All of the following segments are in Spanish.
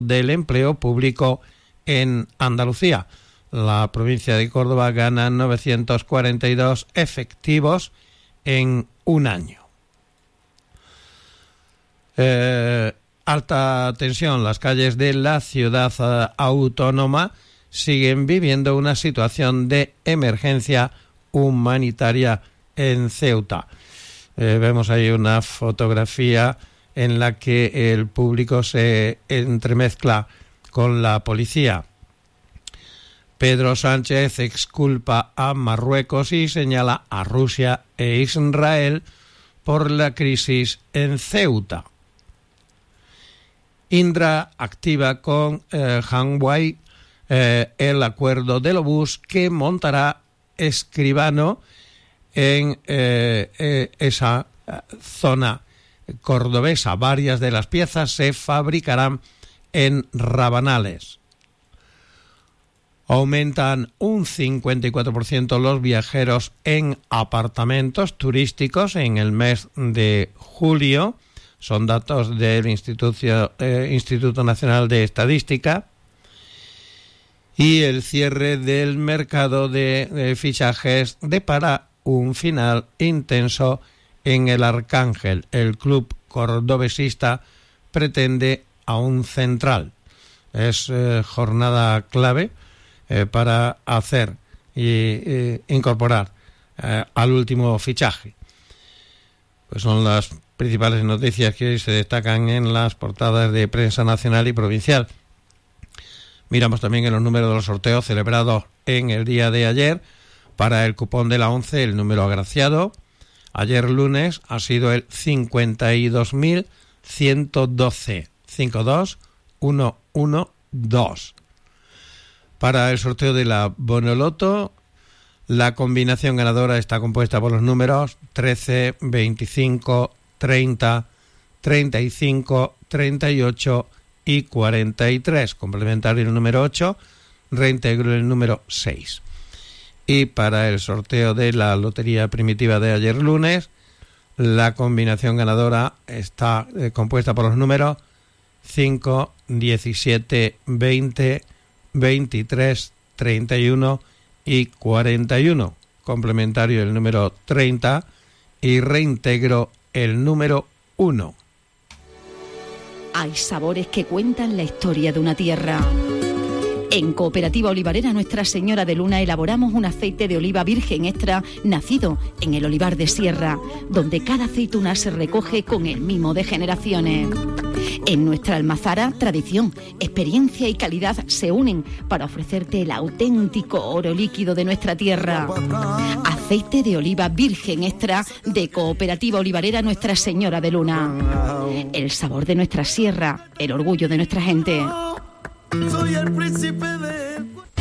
del empleo público en Andalucía. La provincia de Córdoba gana 942 efectivos en un año. Alta tensión. Las calles de la ciudad autónoma siguen viviendo una situación de emergencia humanitaria en Ceuta. Vemos ahí una fotografía en la que el público se entremezcla con la policía. Pedro Sánchez exculpa a Marruecos y señala a Rusia e Israel por la crisis en Ceuta. Indra activa con Hanwei el acuerdo del obús que montará Escribano en esa zona cordobesa. Varias de las piezas se fabricarán en Rabanales. Aumentan un 54% los viajeros en apartamentos turísticos en el mes de julio. Son datos del Instituto Nacional de Estadística. Y el cierre del mercado de fichajes depara un final intenso en el Arcángel. El club cordobesista pretende a un central. Es jornada clave para hacer y incorporar al último fichaje. Pues son las principales noticias que hoy se destacan en las portadas de prensa nacional y provincial. Miramos también en los números de los sorteos celebrados en el día de ayer. Para el cupón de la 11, el número agraciado ayer lunes ha sido el 52.112, 52112. Para el sorteo de la Bonoloto, la combinación ganadora está compuesta por los números 13, 25, 30, 35, 38 y 43. Complementario el número 8, reintegro el número 6. Y para el sorteo de la lotería primitiva de ayer lunes, la combinación ganadora está compuesta por los números 5, 17, 20, 23, 31 y 41. Complementario el número 30 y reintegro el número 1. Hay sabores que cuentan la historia de una tierra. En Cooperativa Olivarera Nuestra Señora de Luna elaboramos un aceite de oliva virgen extra nacido en el olivar de Sierra, donde cada aceituna se recoge con el mimo de generaciones. En nuestra almazara, tradición, experiencia y calidad se unen para ofrecerte el auténtico oro líquido de nuestra tierra. Aceite de oliva virgen extra de Cooperativa Olivarera Nuestra Señora de Luna. El sabor de nuestra sierra, el orgullo de nuestra gente. Soy el príncipe de...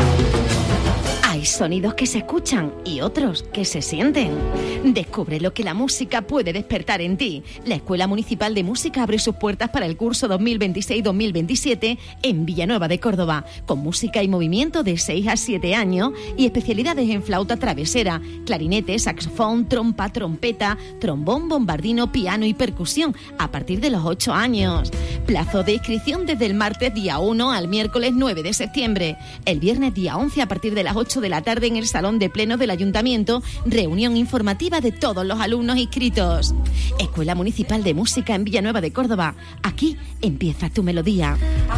Hay sonidos que se escuchan y otros que se sienten. Descubre lo que la música puede despertar en ti. La Escuela Municipal de Música abre sus puertas para el curso 2026-2027 en Villanueva de Córdoba, con música y movimiento de 6 a 7 años y especialidades en flauta travesera, clarinete, saxofón, trompa, trompeta, trombón, bombardino, piano y percusión a partir de los 8 años. Plazo de inscripción desde el martes día 1 al miércoles 9 de septiembre. El viernes día 11 a partir de las 8 de la tarde en el Salón de Plenos del Ayuntamiento, reunión informativa de todos los alumnos inscritos. Escuela Municipal de Música en Villanueva de Córdoba. Aquí empieza tu melodía.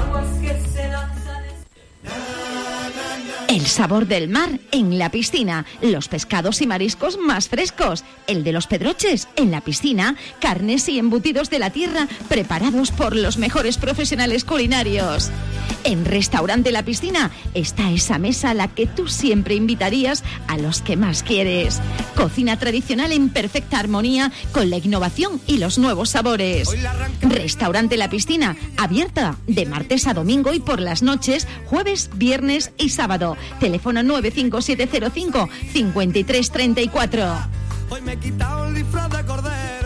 El sabor del mar en la piscina, los pescados y mariscos más frescos, el de los pedroches en la piscina, carnes y embutidos de la tierra preparados por los mejores profesionales culinarios. En Restaurante La Piscina está esa mesa a la que tú siempre invitarías a los que más quieres. Cocina tradicional en perfecta armonía con la innovación y los nuevos sabores. Restaurante La Piscina, abierta de martes a domingo y por las noches, jueves, viernes y sábado. Teléfono 95705 5334. Hoy me he quitado el disfraz de cordero.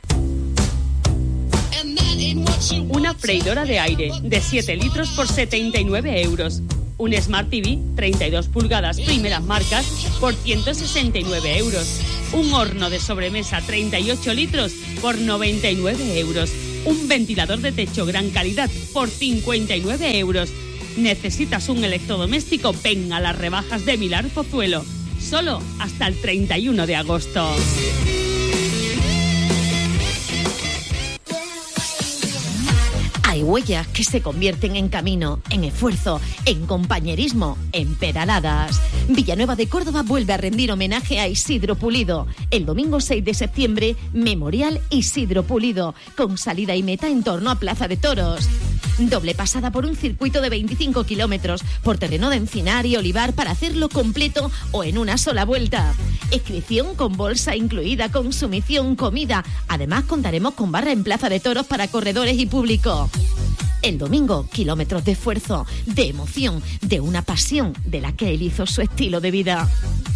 Una freidora de aire de 7 litros por 79 euros. Un Smart TV 32 pulgadas primeras marcas por 169 euros. Un horno de sobremesa 38 litros por 99 euros. Un ventilador de techo gran calidad por 59 euros. ¿Necesitas un electrodoméstico? Ven a las rebajas de Milar Pozuelo. Solo hasta el 31 de agosto. Hay huellas que se convierten en camino, en esfuerzo, en compañerismo, en pedaladas. Villanueva de Córdoba vuelve a rendir homenaje a Isidro Pulido. El domingo 6 de septiembre, Memorial Isidro Pulido, con salida y meta en torno a Plaza de Toros. Doble pasada por un circuito de 25 kilómetros, por terreno de encinar y olivar para hacerlo completo o en una sola vuelta. Inscripción con bolsa incluida, consumición, comida. Además contaremos con barra en Plaza de Toros para corredores y público. El domingo, kilómetros de esfuerzo, de emoción, de una pasión de la que él hizo su estilo de vida.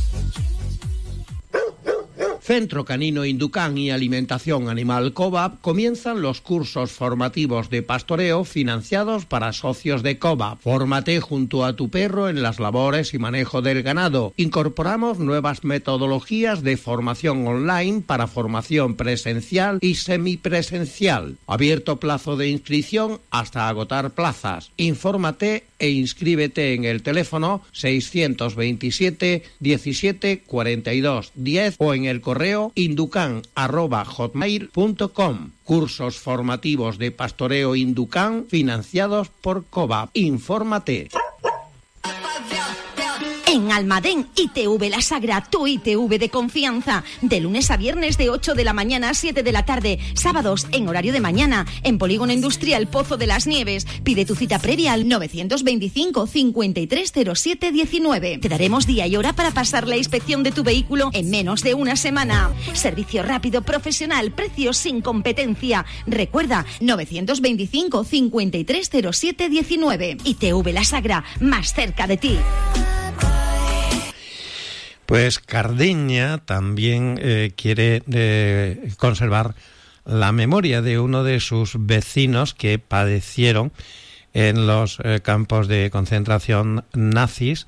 Centro Canino Inducán y Alimentación Animal COVAP comienzan los cursos formativos de pastoreo financiados para socios de COVAP. Fórmate junto a tu perro en las labores y manejo del ganado. Incorporamos nuevas metodologías de formación online para formación presencial y semipresencial. Abierto plazo de inscripción hasta agotar plazas. Infórmate e inscríbete en el teléfono 627 17 42 10 o en el correo inducan@hotmail.com. Cursos formativos de pastoreo Inducán financiados por COVAP. Infórmate. En Almadén, ITV La Sagra, tu ITV de confianza. De lunes a viernes de 8 de la mañana a 7 de la tarde. Sábados en horario de mañana. En Polígono Industrial Pozo de las Nieves. Pide tu cita previa al 925 5307 19. Te daremos día y hora para pasar la inspección de tu vehículo en menos de una semana. Servicio rápido, profesional, precios sin competencia. Recuerda, 925 5307 19. ITV La Sagra, más cerca de ti. Pues Cardeña también quiere conservar la memoria de uno de sus vecinos que padecieron en los campos de concentración nazis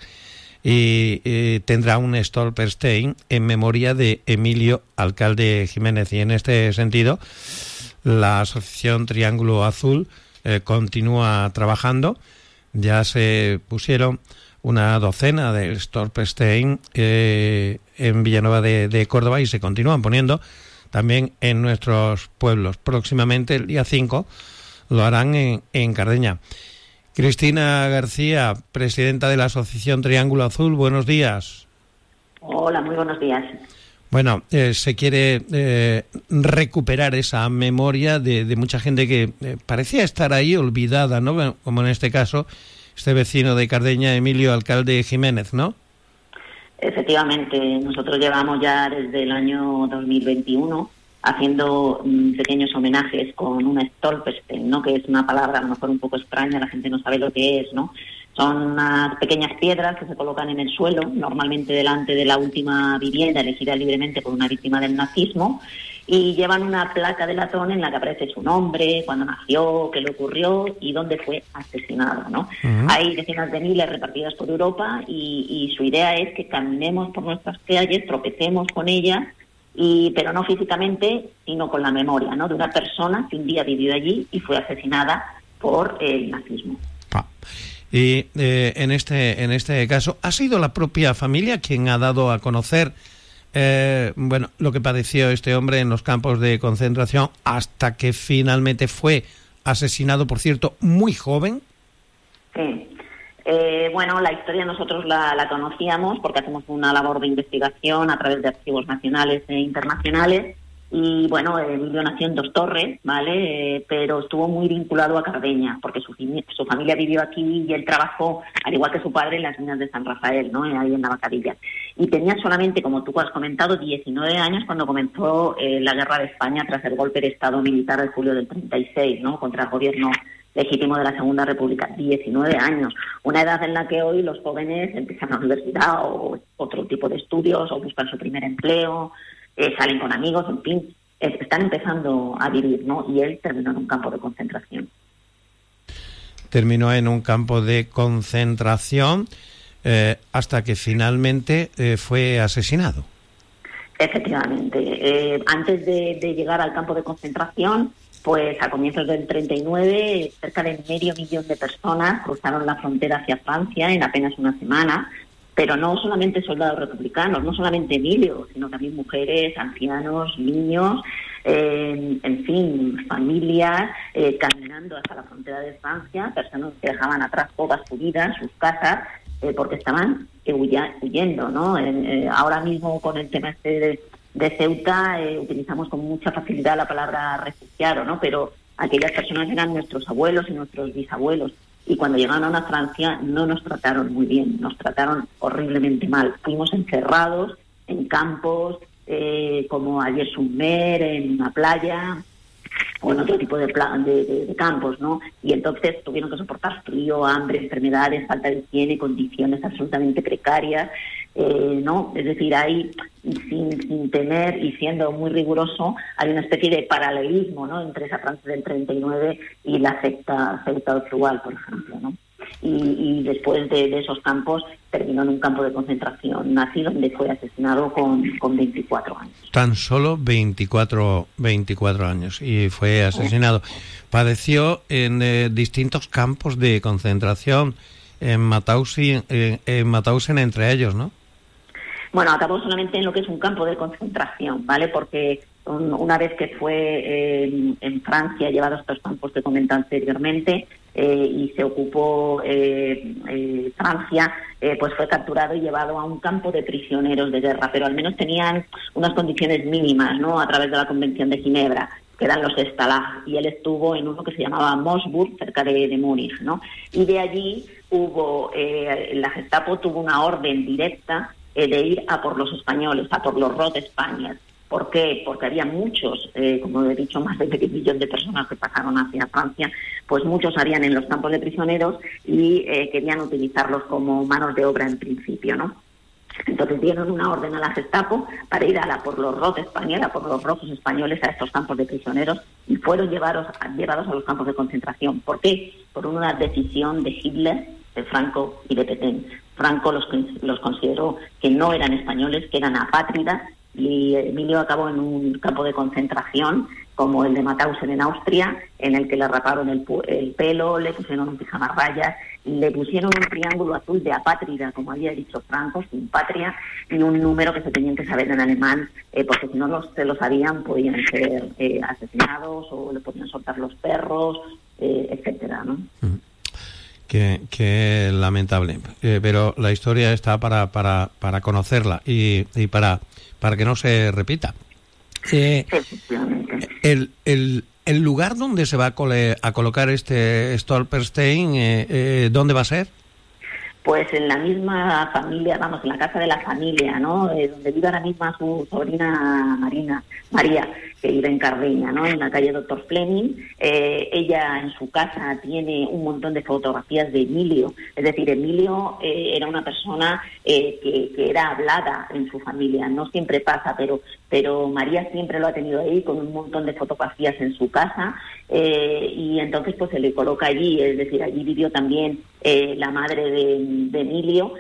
y tendrá un Stolperstein en memoria de Emilio Alcalde Jiménez. Y en este sentido, la Asociación Triángulo Azul continúa trabajando. Ya se pusieron una docena de Stolperstein en Villanueva de Córdoba y se continúan poniendo también en nuestros pueblos. Próximamente, el día 5, lo harán en Cardeña. Cristina García, presidenta de la Asociación Triángulo Azul, buenos días. Hola, muy buenos días. Bueno, se quiere recuperar esa memoria de mucha gente que parecía estar ahí olvidada, ¿no? Como en este caso, este vecino de Cardeña, Emilio Alcalde Jiménez, ¿no? Efectivamente, nosotros llevamos ya desde el año 2021 haciendo pequeños homenajes con una Stolperstein, ¿no? Que es una palabra a lo mejor un poco extraña, la gente no sabe lo que es, ¿no? Son unas pequeñas piedras que se colocan en el suelo, normalmente delante de la última vivienda elegida libremente por una víctima del nazismo, y llevan una placa de latón en la que aparece su nombre, cuándo nació, qué le ocurrió y dónde fue asesinado, ¿no? Uh-huh. Hay decenas de miles repartidas por Europa y su idea es que caminemos por nuestras calles, tropecemos con ellas, pero no físicamente, sino con la memoria, ¿no? De una persona que un día vivió allí y fue asesinada por el nazismo. Y en este caso, ¿ha sido la propia familia quien ha dado a conocer lo que padeció este hombre en los campos de concentración hasta que finalmente fue asesinado, por cierto, muy joven? Sí. La historia nosotros la conocíamos porque hacemos una labor de investigación a través de archivos nacionales e internacionales. Y Emilio nació en Dos Torres, ¿vale? Pero estuvo muy vinculado a Cardeña, porque su familia vivió aquí y él trabajó, al igual que su padre, en las minas de San Rafael, ¿no? Ahí en Navacadilla. Y tenía solamente, como tú has comentado, 19 años cuando comenzó la guerra de España tras el golpe de Estado militar de julio del 36, ¿no? Contra el gobierno legítimo de la Segunda República. 19 años. Una edad en la que hoy los jóvenes empiezan la universidad o otro tipo de estudios o buscan su primer empleo, salen con amigos, en fin, están empezando a vivir, ¿no? Y él terminó en un campo de concentración. Terminó en un campo de concentración hasta que finalmente fue asesinado. Efectivamente. Antes de llegar al campo de concentración, Pues a comienzos del 39, cerca de 500.000 de personas cruzaron la frontera hacia Francia en apenas una semana, pero no solamente soldados republicanos, no solamente Emilio, sino también mujeres, ancianos, niños, en fin, familias, caminando hasta la frontera de Francia, personas que dejaban atrás toda su vida, sus casas, porque estaban huyendo, ¿no? Ahora mismo con el tema este de Ceuta utilizamos con mucha facilidad la palabra refugiado, ¿no? Pero aquellas personas eran nuestros abuelos y nuestros bisabuelos, y cuando llegaron a Francia no nos trataron muy bien, nos trataron horriblemente mal. Fuimos encerrados en campos como Ayer-sur-Mer, en una playa, o en otro tipo de campos, ¿no? Y entonces tuvieron que soportar frío, hambre, enfermedades, falta de higiene, condiciones absolutamente precarias, ¿no? Es decir, hay, sin tener y siendo muy riguroso, hay una especie de paralelismo, ¿no?, entre esa Francia del 39 y la Ceuta actual, por ejemplo, ¿no? Y después de esos campos terminó en un campo de concentración nazi donde fue asesinado con 24 años. Tan solo 24 años y fue asesinado. Padeció en distintos campos de concentración, en Mauthausen entre ellos, ¿no? Bueno, acabó solamente en lo que es un campo de concentración, ¿vale? Porque una vez que fue en Francia, llevado a estos campos que comenté anteriormente, y se ocupó Francia, pues fue capturado y llevado a un campo de prisioneros de guerra, pero al menos tenían unas condiciones mínimas, ¿no?, a través de la Convención de Ginebra, que eran los Stalag, y él estuvo en uno que se llamaba Moosburg, cerca de Múnich, ¿no? Y de allí la Gestapo tuvo una orden directa de ir a por los españoles, a por los Rot Spaniards. ¿Por qué? Porque había muchos, como he dicho, más de 10 millones de personas que pasaron hacia Francia, pues muchos harían en los campos de prisioneros y querían utilizarlos como manos de obra en principio, ¿no? Entonces dieron una orden a la Gestapo para ir a por los Rot Spaniards, a por los rojos españoles a estos campos de prisioneros, y fueron llevados a los campos de concentración. ¿Por qué? Por una decisión de Hitler, de Franco y de Petén. Franco los consideró que no eran españoles, que eran apátridas, y Emilio acabó en un campo de concentración como el de Mauthausen en Austria, en el que le raparon el pelo, le pusieron un pijama a rayas, le pusieron un triángulo azul de apátrida, como había dicho Franco, sin patria, y un número que se tenían que saber en alemán, porque si no se lo sabían podían ser asesinados o le podían soltar los perros, etcétera, ¿no? Qué lamentable, pero la historia está para conocerla y para que no se repita. El lugar donde se va a colocar este Stolperstein, ¿dónde va a ser? Pues en la misma familia, en la casa de la familia, ¿no? Donde vive ahora misma su sobrina María, que vive en Cardeña, ¿no?, en la calle Dr. Fleming. Ella en su casa tiene un montón de fotografías de Emilio. Es decir, Emilio era una persona que era hablada en su familia. No siempre pasa, pero María siempre lo ha tenido ahí con un montón de fotografías en su casa, y entonces pues se le coloca allí. Es decir, allí vivió también la madre de Emilio,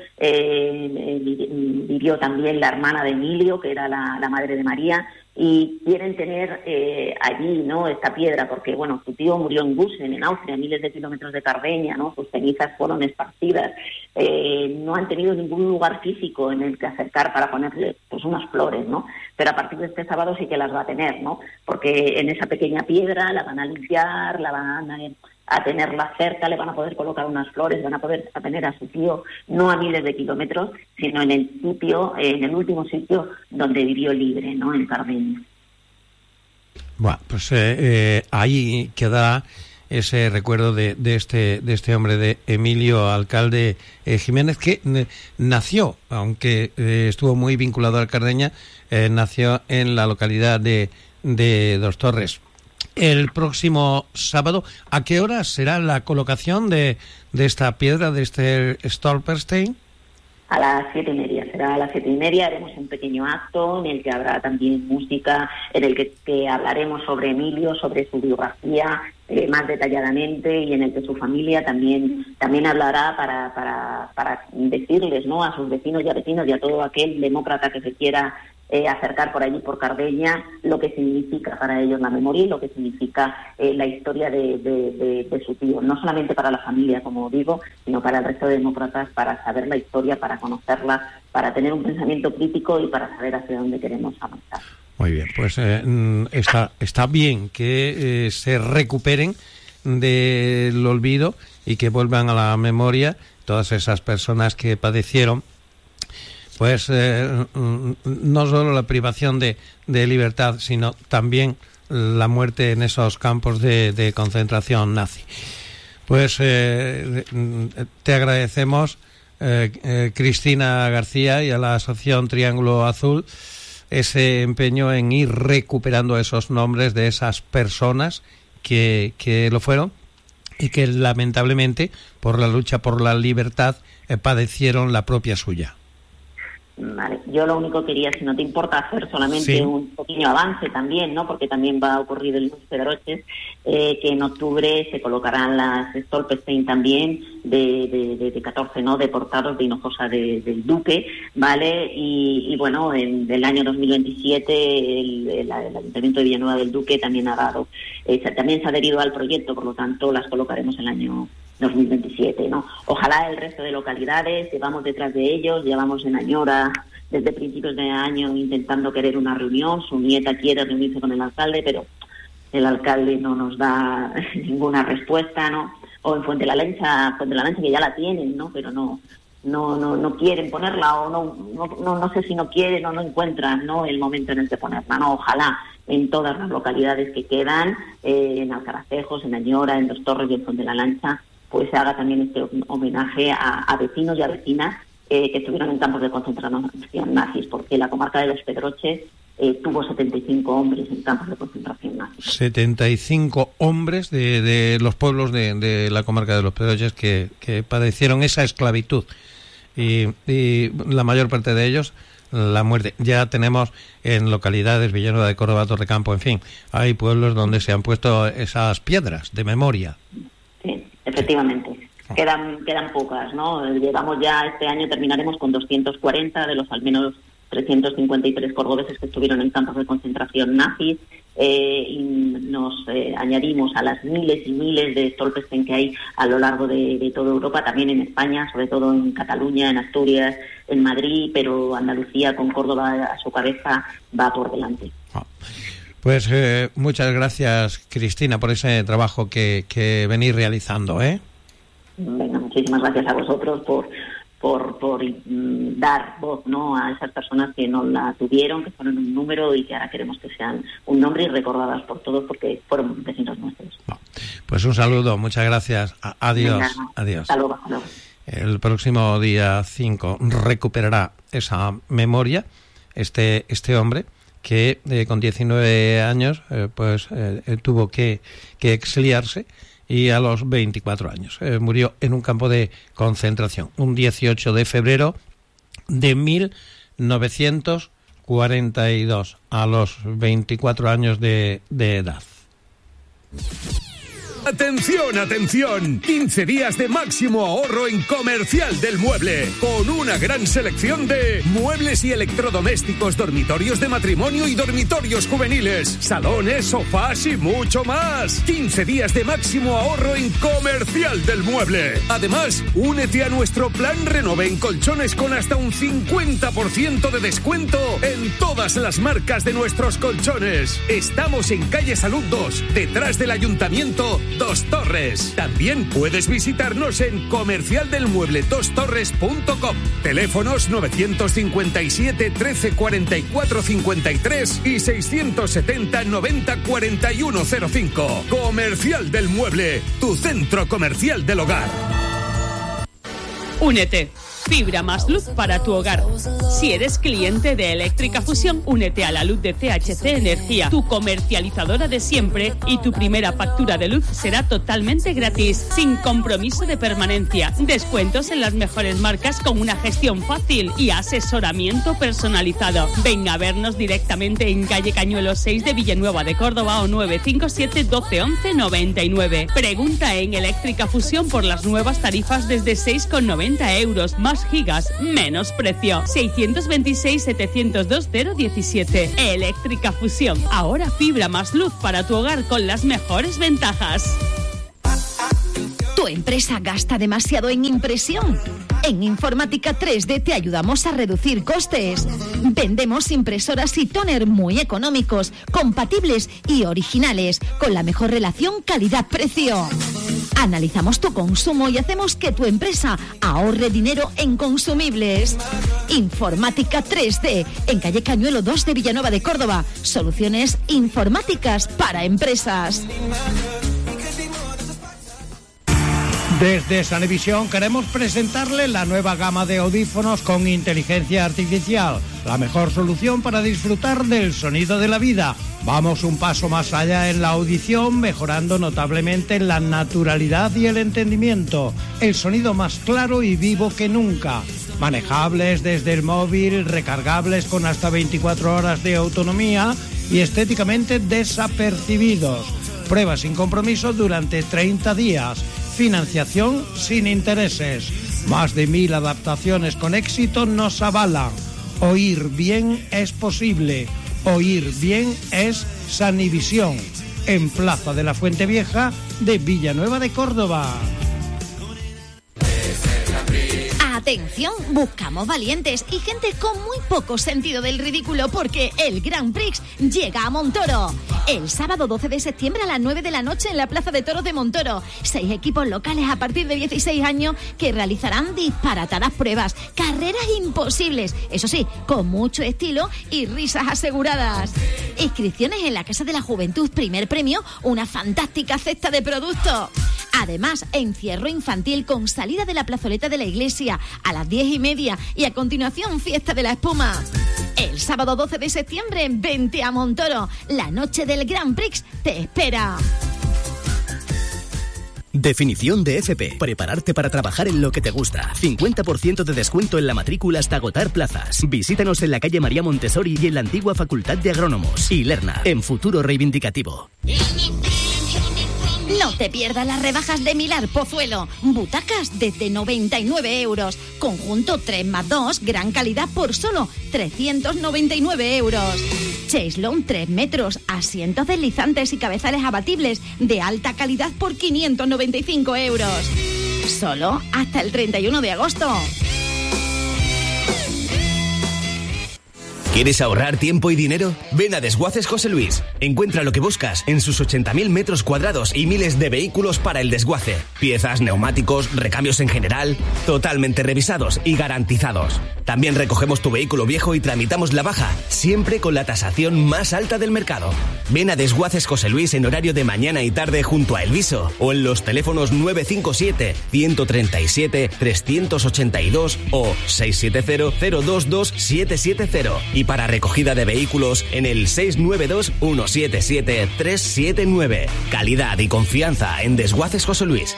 vivió también la hermana de Emilio, que era la madre de María, y quieren tener allí, ¿no?, esta piedra, porque, bueno, su tío murió en Gusen, en Austria, a miles de kilómetros de Cardeña, ¿no? Sus cenizas fueron esparcidas. No han tenido ningún lugar físico en el que acercar para ponerle, pues, unas flores, ¿no? Pero a partir de este sábado sí que las va a tener, ¿no? Porque en esa pequeña piedra la van a limpiar, la van a tenerla cerca, le van a poder colocar unas flores, van a poder tener a su tío no a miles de kilómetros, sino en el último sitio donde vivió libre, ¿no?, en Cardeña. Bueno, pues ahí queda ese recuerdo de este hombre, de Emilio Alcalde Jiménez, que nació, aunque estuvo muy vinculado al Cardeña, nació en la localidad de Dos Torres. El próximo sábado, ¿a qué hora será la colocación de esta piedra, de este Stolperstein? A las 7:30, será a las 7:30, haremos un pequeño acto en el que habrá también música, en el que hablaremos sobre Emilio, sobre su biografía más detalladamente, y en el que su familia también hablará para decirles, ¿no?, a sus vecinos y a todo aquel demócrata que se quiera acercar por allí, por Cardeña, lo que significa para ellos la memoria y lo que significa la historia de su tío, no solamente para la familia, como digo, sino para el resto de demócratas, para saber la historia, para conocerla, para tener un pensamiento crítico y para saber hacia dónde queremos avanzar. Muy bien, pues está bien que se recuperen del olvido y que vuelvan a la memoria todas esas personas que padecieron pues no solo la privación de libertad, sino también la muerte en esos campos de concentración nazi. Pues te agradecemos, Cristina García, y a la Asociación Triángulo Azul ese empeño en ir recuperando esos nombres de esas personas que lo fueron y que lamentablemente por la lucha por la libertad padecieron la propia suya. Vale, yo lo único quería, si no te importa, hacer solamente un pequeño avance también, ¿no? Porque también va a ocurrir el Luz Pedroches, que en octubre se colocarán las Stolperstein también de 14, ¿no? Deportados de Hinojosa del Duque, ¿vale? Y bueno, en el año 2027 el Ayuntamiento de Villanueva del Duque también ha dado, también se ha adherido al proyecto, por lo tanto las colocaremos el año 2027, ¿no? Ojalá el resto de localidades, llevamos detrás de ellos, llevamos en Añora desde principios de año intentando querer una reunión, su nieta quiere reunirse con el alcalde, pero el alcalde no nos da ninguna respuesta, ¿no? O en Fuente la Lancha que ya la tienen, ¿no? Pero no quieren ponerla, o no sé si no quieren o no encuentran, ¿no?, el momento en el que ponerla, ¿no? Ojalá en todas las localidades que quedan, en Alcaracejos, en Añora, en Dos Torres y en Fuente la Lancha, pues se haga también este homenaje a vecinos y a vecinas que estuvieron en campos de concentración nazis, porque la comarca de Los Pedroches tuvo 75 hombres en campos de concentración nazis. 75 hombres de los pueblos de la comarca de Los Pedroches que padecieron esa esclavitud y la mayor parte de ellos la muerte. Ya tenemos en localidades, Villanueva de Córdoba, Torrecampo, en fin, hay pueblos donde se han puesto esas piedras de memoria. Sí, efectivamente. Quedan pocas, ¿no? Llevamos ya, este año terminaremos con 240 de los al menos 353 cordobeses que estuvieron en campos de concentración nazis, y nos añadimos a las miles y miles de Stolperstein que hay a lo largo de toda Europa, también en España, sobre todo en Cataluña, en Asturias, en Madrid, pero Andalucía con Córdoba a su cabeza va por delante. Pues muchas gracias, Cristina, por ese trabajo que venís realizando, ¿eh? Venga, muchísimas gracias a vosotros por dar voz, ¿no?, a esas personas que no la tuvieron, que fueron un número y que ahora queremos que sean un nombre y recordadas por todos porque fueron vecinos nuestros. Pues un saludo, muchas gracias. Adiós. Venga, adiós. Hasta luego. El próximo día 5 recuperará esa memoria este hombre que con 19 años tuvo que exiliarse y a los 24 años murió en un campo de concentración, un 18 de febrero de 1942, a los 24 años de edad. ¡Atención, atención! 15 días de máximo ahorro en Comercial del Mueble, con una gran selección de muebles y electrodomésticos, dormitorios de matrimonio y dormitorios juveniles, salones, sofás y mucho más. 15 días de máximo ahorro en Comercial del Mueble. Además, únete a nuestro plan Renove en colchones con hasta un 50% de descuento en todas las marcas de nuestros colchones. Estamos en calle Salud 2, detrás del Ayuntamiento Dos Torres. También puedes visitarnos en comercialdelmueble2torres.com. Teléfonos 957 13 44 53 y 670 90 41 05. Comercial del Mueble, tu centro comercial del hogar. Únete. Fibra más luz para tu hogar. Si eres cliente de Eléctrica Fusión, únete a la luz de CHC Energía, tu comercializadora de siempre, y tu primera factura de luz será totalmente gratis, sin compromiso de permanencia. Descuentos en las mejores marcas con una gestión fácil y asesoramiento personalizado. Ven a vernos directamente en calle Cañuelos 6 de Villanueva de Córdoba o 957 12 11 99. Pregunta en Eléctrica Fusión por las nuevas tarifas desde 6,90 euros, más más gigas, menos precio. 626-702-017. Eléctrica Fusión. Ahora fibra más luz para tu hogar con las mejores ventajas. ¿Tu empresa gasta demasiado en impresión? En Informática 3D te ayudamos a reducir costes. Vendemos impresoras y tóner muy económicos, compatibles y originales, con la mejor relación calidad-precio. Analizamos tu consumo y hacemos que tu empresa ahorre dinero en consumibles. Informática 3D, en calle Cañuelo 2 de Villanueva de Córdoba. Soluciones informáticas para empresas. Desde Sanevisión queremos presentarle la nueva gama de audífonos con inteligencia artificial, la mejor solución para disfrutar del sonido de la vida. Vamos un paso más allá en la audición, mejorando notablemente la naturalidad y el entendimiento, el sonido más claro y vivo que nunca. Manejables desde el móvil, recargables con hasta 24 horas de autonomía y estéticamente desapercibidos. Prueba sin compromiso durante 30 días. Financiación sin intereses. Más de 1000 adaptaciones con éxito nos avalan. Oír bien es posible. Oír bien es Sanivisión. En Plaza de la Fuente Vieja de Villanueva de Córdoba. Atención, buscamos valientes y gente con muy poco sentido del ridículo, porque el Grand Prix llega a Montoro. El sábado 12 de septiembre a las 9 de la noche en la Plaza de Toros de Montoro. 6 equipos locales a partir de 16 años que realizarán disparatadas pruebas, carreras imposibles, eso sí, con mucho estilo y risas aseguradas. Inscripciones en la Casa de la Juventud, primer premio, una fantástica cesta de productos. Además, encierro infantil con salida de la plazoleta de la iglesia a las 10:30 y a continuación fiesta de la espuma. El sábado 12 de septiembre, vente a Montoro. La noche del Grand Prix te espera. Definición de FP. Prepararte para trabajar en lo que te gusta. 50% de descuento en la matrícula hasta agotar plazas. Visítanos en la calle María Montessori y en la antigua Facultad de Agrónomos. Y Lerna, en Futuro Reivindicativo. No te pierdas las rebajas de Milar Pozuelo. Butacas desde 99 euros. Conjunto 3+2, gran calidad por solo 399 euros. Chaislón 3 metros, asientos deslizantes y cabezales abatibles de alta calidad por 595 euros. Solo hasta el 31 de agosto. ¿Quieres ahorrar tiempo y dinero? Ven a Desguaces José Luis. Encuentra lo que buscas en sus 80.000 metros cuadrados y miles de vehículos para el desguace. Piezas, neumáticos, recambios en general, totalmente revisados y garantizados. También recogemos tu vehículo viejo y tramitamos la baja, siempre con la tasación más alta del mercado. Ven a Desguaces José Luis en horario de mañana y tarde junto a Elviso o en los teléfonos 957-137-382 o 670-022-770. Y para recogida de vehículos en el 692-177-379. Calidad y confianza en Desguaces José Luis.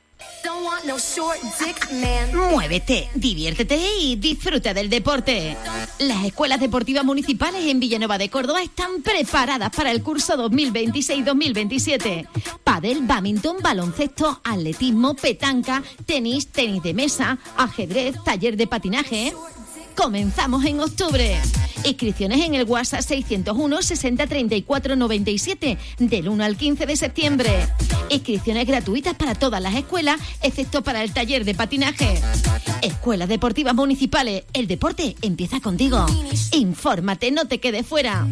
Muévete, diviértete y disfruta del deporte. Las escuelas deportivas municipales en Villanueva de Córdoba están preparadas para el curso 2026-2027. Pádel, bádminton, baloncesto, atletismo, petanca, tenis, tenis de mesa, ajedrez, taller de patinaje. Comenzamos en octubre. Inscripciones en el WhatsApp 601 60 34 97 del 1 al 15 de septiembre. Inscripciones gratuitas para todas las escuelas, excepto para el taller de patinaje. Escuelas deportivas municipales. El deporte empieza contigo. Infórmate, no te quedes fuera.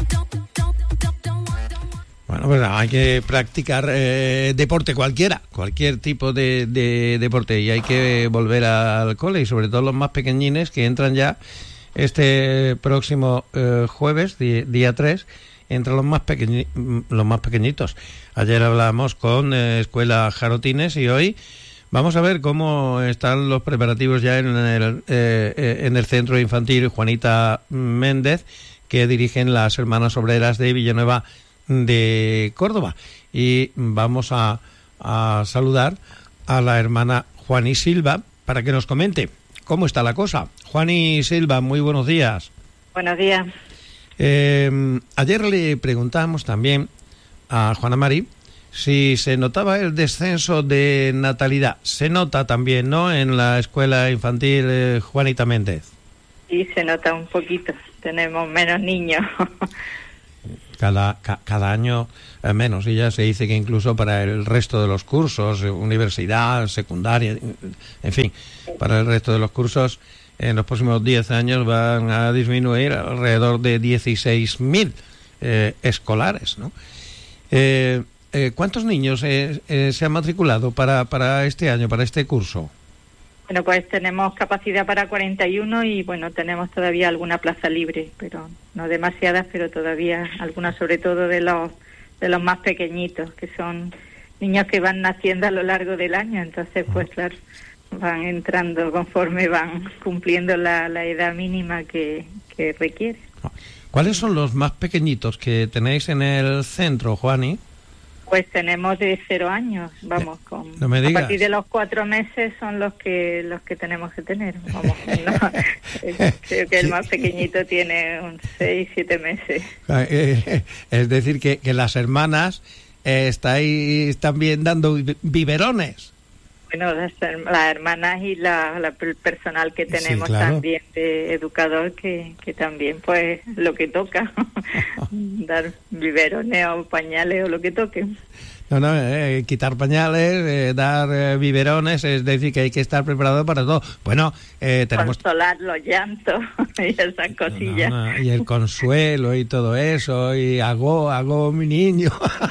Bueno, pues hay que practicar deporte cualquier tipo de deporte, y hay que volver al cole, y sobre todo los más pequeñines que entran ya este próximo jueves, día 3, entran los más pequeñitos. Ayer hablamos con Escuela Jarotines y hoy vamos a ver cómo están los preparativos ya en el centro infantil Juanita Méndez, que dirigen las Hermanas Obreras de Villanueva de Córdoba, y vamos a saludar a la hermana Juani Silva para que nos comente cómo está la cosa. Juani Silva, muy buenos días. Buenos días. Ayer le preguntamos también a Juana Mari si se notaba el descenso de natalidad. Se nota también, ¿no?, en la escuela infantil Juanita Méndez. Sí, se nota un poquito. Tenemos menos niños. Cada año menos, y ya se dice que incluso para el resto de los cursos, universidad, secundaria, en fin, para el resto de los cursos, en los próximos 10 años van a disminuir alrededor de 16.000 escolares, ¿no? ¿Cuántos niños se han matriculado para este año, para este curso? Bueno, pues tenemos capacidad para 41 y bueno, tenemos todavía alguna plaza libre, pero no demasiadas, pero todavía algunas, sobre todo de los más pequeñitos, que son niños que van naciendo a lo largo del año, entonces pues claro, van entrando conforme van cumpliendo la edad mínima que requiere. ¿Cuáles son los más pequeñitos que tenéis en el centro, Juani? Pues tenemos de 0 años, vamos, no me digas. A partir de los 4 meses son los que tenemos que tener, vamos, no, creo que el más pequeñito tiene 6, 7 meses. Es decir, que las hermanas estáis también dando biberones. Bueno, las hermanas y el personal que tenemos, sí, claro, también de educador, que también pues lo que toca, dar biberones o pañales o lo que toque. No, quitar pañales, dar biberones, es decir, que hay que estar preparado para todo. Bueno, tenemos... Consolar los llantos y esas cosillas. Y el consuelo y todo eso, y hago mi niño.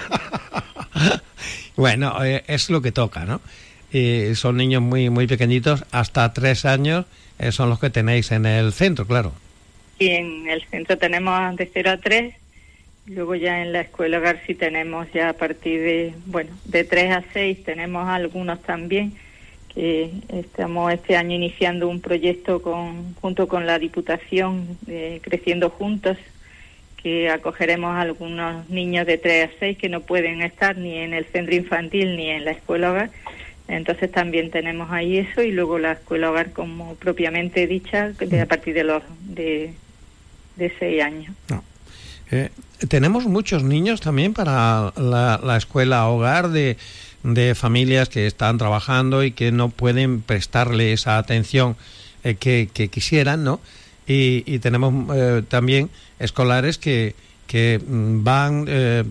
Bueno, es lo que toca, ¿no? Son niños muy muy pequeñitos, hasta 3 años son los que tenéis en el centro, claro. Y en el centro tenemos de 0 a 3, luego ya en la escuela hogar sí tenemos ya a partir de 3 a 6 tenemos algunos también, que estamos este año iniciando un proyecto junto con la Diputación, Creciendo Juntos, que acogeremos a algunos niños de 3 a 6 que no pueden estar ni en el centro infantil ni en la escuela hogar. Entonces también tenemos ahí eso, y luego la escuela hogar como propiamente dicha a partir de 6 años. No. Tenemos muchos niños también para la escuela hogar de familias que están trabajando y que no pueden prestarle esa atención que quisieran, ¿no? Y tenemos también escolares que van...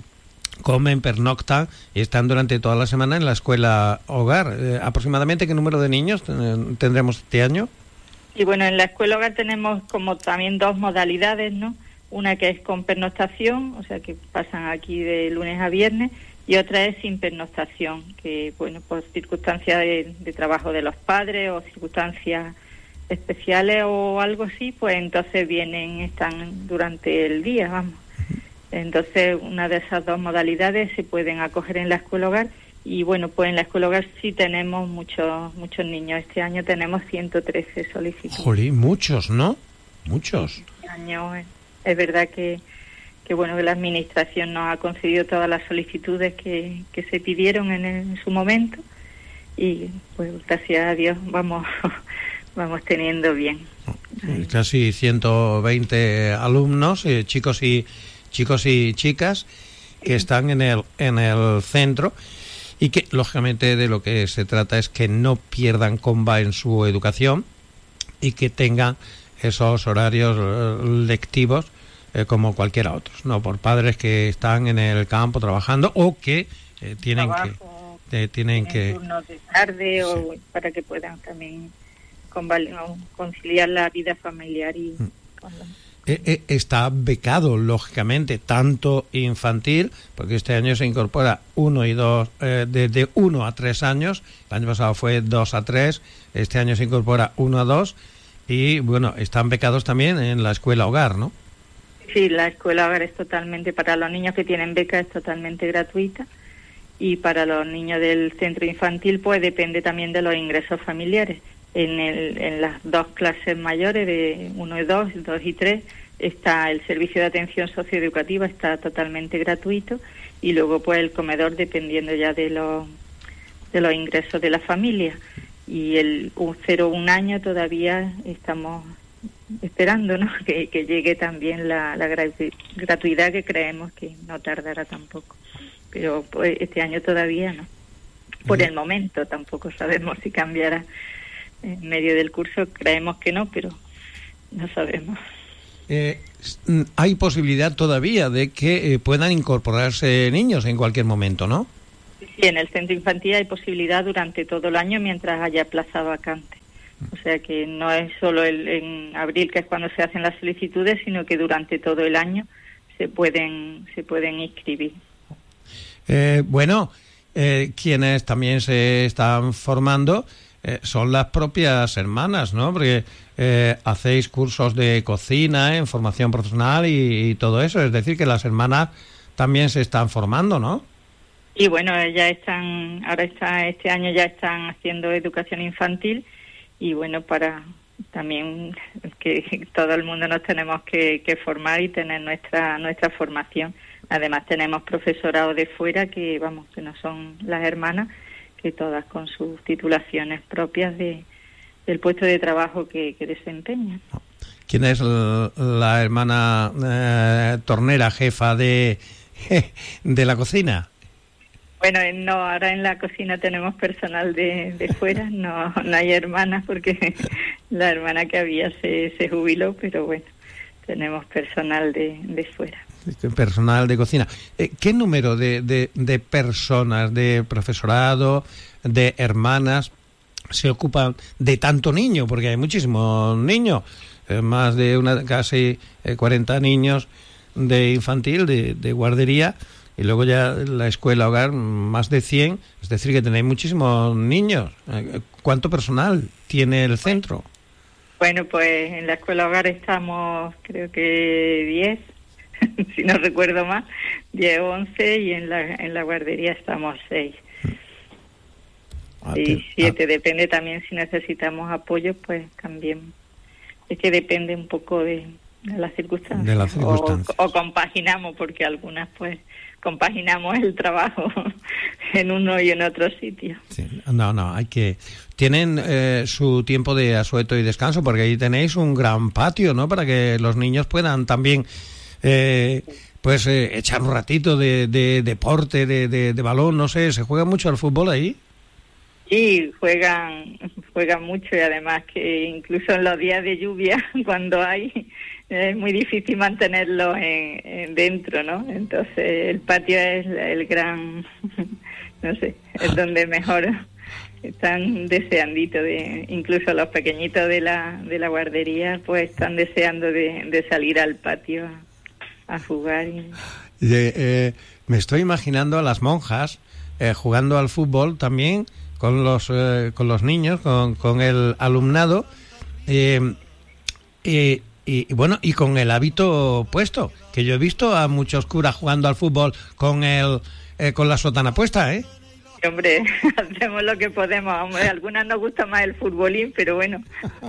comen, pernoctan y están durante toda la semana en la escuela hogar. ¿Aproximadamente qué número de niños tendremos este año? Y bueno, en la escuela hogar tenemos como también 2 modalidades, ¿no? Una que es con pernoctación, o sea que pasan aquí de lunes a viernes, y otra es sin pernoctación, que bueno, por circunstancias de trabajo de los padres o circunstancias especiales o algo así, pues entonces están durante el día, vamos. Entonces, una de esas 2 modalidades se pueden acoger en la escuela hogar. Y bueno, pues en la escuela hogar sí tenemos muchos niños. Este año tenemos 113 solicitudes. Jolín, muchos, ¿no? Muchos. Este año es verdad que bueno, que la administración nos ha concedido todas las solicitudes que se pidieron en su momento. Y pues gracias a Dios vamos teniendo bien. Casi 120 alumnos, chicos y chicas que están en el centro, y que lógicamente de lo que se trata es que no pierdan comba en su educación y que tengan esos horarios lectivos como cualquiera otros, no por padres que están en el campo trabajando o que tienen que turnos de tarde, sí, o para que puedan también conciliar la vida familiar y está becado, lógicamente, tanto infantil, porque este año se incorpora 1 y 2, de 1 a 3 años, el año pasado fue 2 a 3, este año se incorpora 1 a 2, y bueno, están becados también en la escuela hogar, ¿no? Sí, la escuela hogar es totalmente, para los niños que tienen beca es totalmente gratuita, y para los niños del centro infantil pues depende también de los ingresos familiares. En las 2 clases mayores de 1 y 2 y 3 está el servicio de atención socioeducativa, está totalmente gratuito, y luego pues el comedor dependiendo ya de los ingresos de la familia. Y el 0-1 año todavía estamos esperando, ¿no?, que llegue también la gratuidad, que creemos que no tardará tampoco. pero pues, este año todavía no. Por el momento tampoco sabemos si cambiará en medio del curso, creemos que no, pero no sabemos. Hay posibilidad todavía de que puedan incorporarse niños en cualquier momento, ¿no? Sí, en el centro infantil hay posibilidad durante todo el año mientras haya plaza vacante. O sea que no es solo en abril, que es cuando se hacen las solicitudes, sino que durante todo el año se pueden inscribir. Quienes también se están formando son las propias hermanas, ¿no? Porque hacéis cursos de cocina, en formación profesional y todo eso. Es decir, que las hermanas también se están formando, ¿no? Y bueno, este año ya están haciendo educación infantil y bueno, para también que todo el mundo nos tenemos que formar y tener nuestra formación. Además tenemos profesorado de fuera que no son las hermanas, que todas con sus titulaciones propias del puesto de trabajo que desempeñan. ¿Quién es la hermana tornera, jefa de la cocina? Bueno, no, ahora en la cocina tenemos personal de fuera, no hay hermanas porque la hermana que había se jubiló, pero bueno, tenemos personal de fuera. Personal de cocina. ¿Qué número de personas, de profesorado, de hermanas se ocupan de tanto niño? Porque hay muchísimos niños, más de casi 40 niños de infantil, de guardería, y luego ya la escuela hogar más de 100, es decir, que tenéis muchísimos niños. ¿Cuánto personal tiene el centro? Bueno, pues en la escuela hogar estamos, creo que 10, si no recuerdo mal, 10 o 11, y en la guardería estamos 6. Y 7, depende también si necesitamos apoyo, pues también. Es que depende un poco de las circunstancias. De las circunstancias. O compaginamos, porque algunas pues compaginamos el trabajo en uno y en otro sitio. Sí. No, hay que... Tienen su tiempo de asueto y descanso, porque ahí tenéis un gran patio, ¿no? Para que los niños puedan también echar un ratito de deporte, de balón, no sé. ¿Se juega mucho al fútbol ahí? Sí, juegan mucho, y además que incluso en los días de lluvia, cuando hay, es muy difícil mantenerlo dentro, ¿no? Entonces el patio es el gran, no sé, es donde mejor están deseandito incluso los pequeñitos de la guardería, pues están deseando de salir al patio a jugar. Me estoy imaginando a las monjas jugando al fútbol también con los niños, con el alumnado, y con el hábito puesto, que yo he visto a muchos curas jugando al fútbol con la sotana puesta, ¿eh? Hombre, hacemos lo que podemos. Hombre, a algunas nos gusta más el futbolín, pero bueno.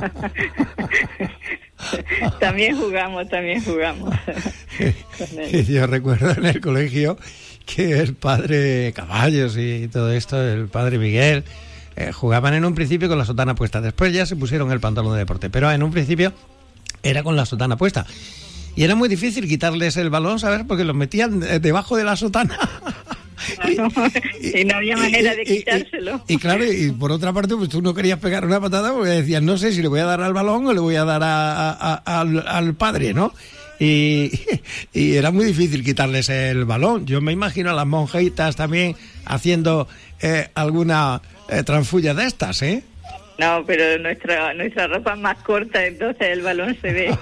También jugamos. Yo recuerdo en el colegio que el padre Caballos y todo esto, el padre Miguel, jugaban en un principio con la sotana puesta. Después ya se pusieron el pantalón de deporte, pero en un principio era con la sotana puesta. Y era muy difícil quitarles el balón, ¿sabes? Porque los metían debajo de la sotana. Y no había manera de quitárselo. Y claro, y por otra parte, pues tú no querías pegar una patada porque decías, no sé si le voy a dar al balón o le voy a dar al padre, ¿no? Y era muy difícil quitarles el balón. Yo me imagino a las monjitas también haciendo alguna transfulla de estas, ¿eh? No, pero nuestra ropa es más corta, entonces el balón se ve.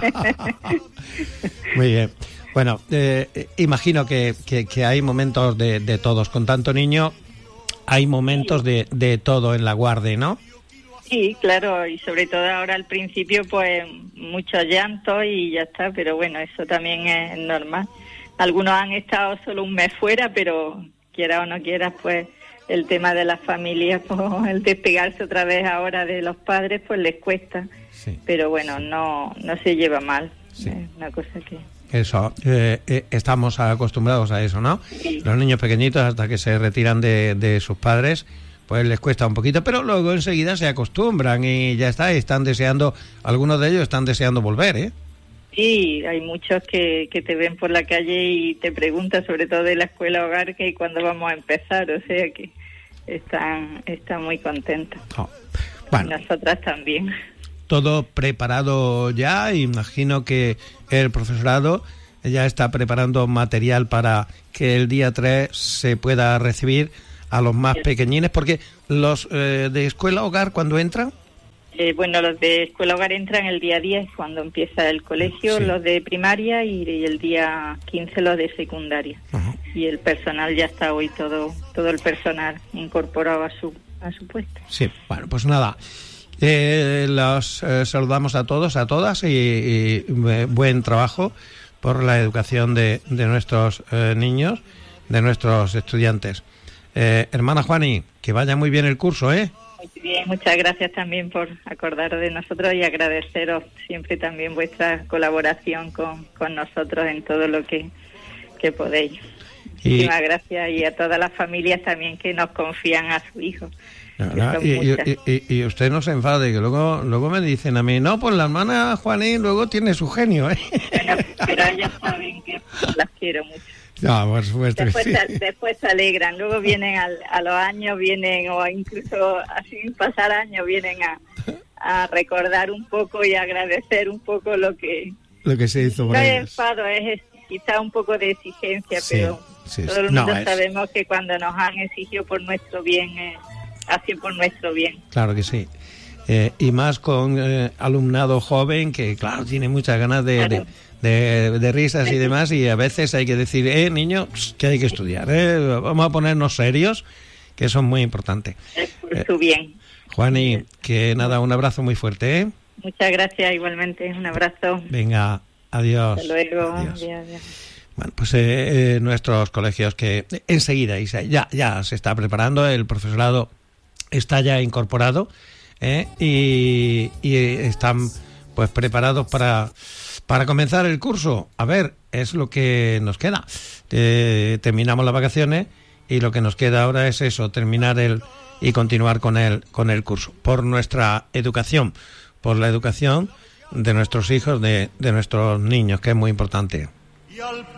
Muy bien. Bueno, imagino que hay momentos de todos. Con tanto niño, hay momentos de todo en la guardia, ¿no? Sí, claro, y sobre todo ahora al principio, pues mucho llanto y ya está, pero bueno, eso también es normal. Algunos han estado solo un mes fuera, pero quiera o no quiera, pues el tema de las familias, pues el despegarse otra vez ahora de los padres, pues les cuesta. Sí. Pero bueno, no se lleva mal. Sí. Es una cosa que... Eso, estamos acostumbrados a eso, ¿no? Sí. Los niños pequeñitos, hasta que se retiran de sus padres, pues les cuesta un poquito, pero luego enseguida se acostumbran y ya está, están deseando, algunos de ellos están deseando volver, ¿eh? Sí, hay muchos que te ven por la calle y te preguntan, sobre todo de la escuela hogar, que cuándo vamos a empezar, o sea que están muy contentos. Oh. Bueno, y nosotras también. Todo preparado ya, imagino que el profesorado ya está preparando material para que el día 3 se pueda recibir a los más pequeñines, porque los de escuela hogar, ¿cuándo entran? Bueno, los de escuela hogar entran el día 10 cuando empieza el colegio, sí. Los de primaria y el día 15 los de secundaria. Uh-huh. Y el personal ya está hoy todo el personal incorporado a su puesto. Sí, bueno, pues nada, los saludamos a todos, a todas y buen trabajo por la educación de nuestros niños, de nuestros estudiantes. Hermana Juani, que vaya muy bien el curso, ¿eh? Muy bien, muchas gracias también por acordar de nosotros y agradeceros siempre también vuestra colaboración con nosotros en todo lo que podéis. Muchísimas gracias, y a todas las familias también que nos confían a su hijo. Y usted no se enfade, que luego me dicen a mí, no, pues la hermana Juaní luego tiene su genio, ¿eh? Pero ellas saben que las quiero mucho. No, por supuesto. Después se alegran, luego vienen a los años, o incluso así pasar años, vienen a recordar un poco y agradecer un poco lo que se hizo por ellos. Enfado, es quizá un poco de exigencia, sí, pero todo el mundo sabemos que cuando nos han exigido por nuestro bien, así por nuestro bien. Claro que sí. Y más con alumnado joven que, claro, tiene muchas ganas de risas y demás, y a veces hay que decir, niño, que hay que estudiar, vamos a ponernos serios, que eso es muy importante. Es por su bien. Juani, que nada, un abrazo muy fuerte, ¿eh? Muchas gracias, igualmente, un abrazo. Venga, adiós. Hasta luego. Adiós. Bueno, pues nuestros colegios que enseguida ya se está preparando, el profesorado está ya incorporado, y están pues preparados para comenzar el curso. A ver, es lo que nos queda. Terminamos las vacaciones y lo que nos queda ahora es eso, terminar y continuar con el curso. Por nuestra educación, por la educación de nuestros hijos, de nuestros niños, que es muy importante.